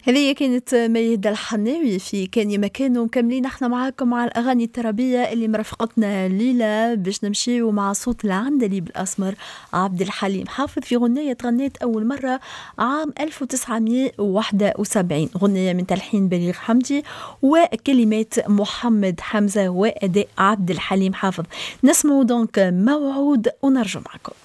هذه كانت ميادة الحناوي في كان يا مكان، ومكملين احنا معاكم مع الأغاني الترابية اللي مرافقتنا الليلة باش نمشيو مع صوت العندليب الأسمر عبد الحليم حافظ في غنية تغنيت أول مرة عام 1971، غنية من تلحين بليغ حمدي وكلمات محمد حمزة وأداء عبد الحليم حافظ. نسمعوا دونك موعود ونرجع معكم.